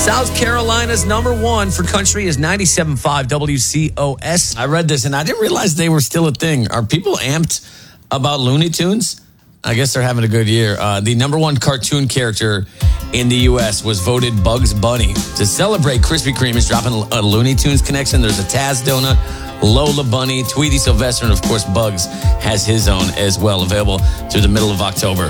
South Carolina's number one for country is 97.5 WCOS. I read this and I didn't realize they were still a thing. Are people amped about Looney Tunes? I guess they're having a good year. The number one cartoon character in the U.S. was voted Bugs Bunny. To celebrate, Krispy Kreme is dropping a Looney Tunes connection. There's a Taz donut, Lola Bunny, Tweety Sylvester, and of course Bugs has his own as well, available through the middle of October.